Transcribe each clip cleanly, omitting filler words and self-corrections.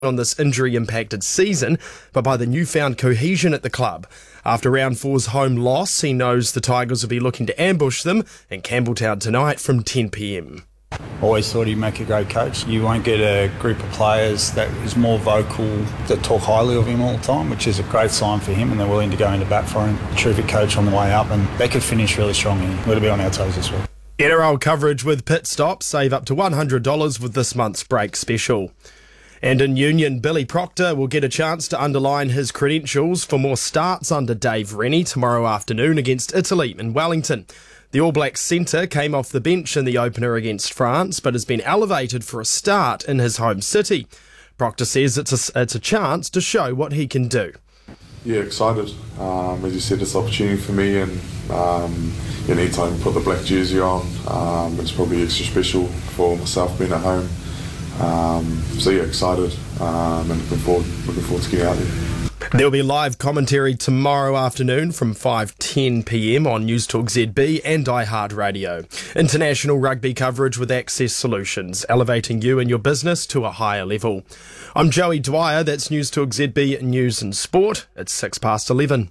on this injury-impacted season, but by the newfound cohesion at the club. After round 4's home loss, he knows the Tigers will be looking to ambush them in Campbelltown tonight from 10 p.m. Always thought he'd make a great coach. You won't get a group of players that is more vocal, that talk highly of him all the time, which is a great sign for him, and they're willing to go into bat for him. Terrific coach on the way up, and they could finish really strongly. We're going to be on our toes this week. NRL coverage with Pit Stop. Save up to $100 with this month's break special. And in Union, Billy Proctor will get a chance to underline his credentials for more starts under Dave Rennie tomorrow afternoon against Italy in Wellington. The All Blacks centre came off the bench in the opener against France, but has been elevated for a start in his home city. Proctor says it's a chance to show what he can do. Yeah, excited. As you said, it's an opportunity for me, and anytime I put the black jersey on, it's probably extra special for myself being at home. So yeah, excited and looking forward to getting out there. There'll be live commentary tomorrow afternoon from 5:10 p.m. on News Talk ZB and iHeartRadio. International rugby coverage with Access Solutions, elevating you and your business to a higher level. I'm Joey Dwyer, that's News Talk ZB News and Sport. It's 11:06.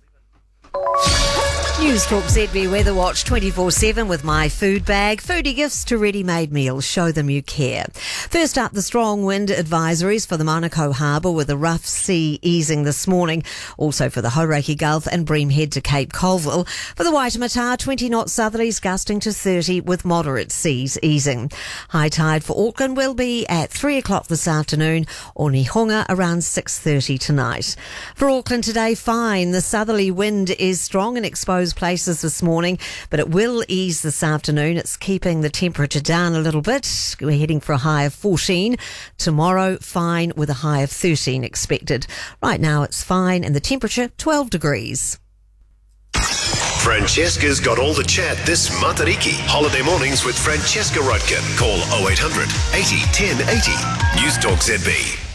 News Talk ZB Weather Watch 24/7 with My Food Bag. Foodie gifts to ready-made meals. Show them you care. First up, the strong wind advisories for the Manukau Harbour with a rough sea easing this morning. Also for the Hauraki Gulf and Bream Head to Cape Colville. For the Waitemata, 20-knot southerlies gusting to 30 with moderate seas easing. High tide for Auckland will be at 3 o'clock this afternoon, or Nihonga around 6:30 tonight. For Auckland today, fine. The southerly wind is strong and exposed places this morning, but it will ease this afternoon. It's keeping the temperature down a little bit. We're heading for a high of 14. Tomorrow, fine with a high of 13 expected. Right now, it's fine and the temperature 12 degrees. Francesca's got all the chat this Matariki. Holiday mornings with Francesca Rudkin. Call 0800 80 10 80. News Talk ZB.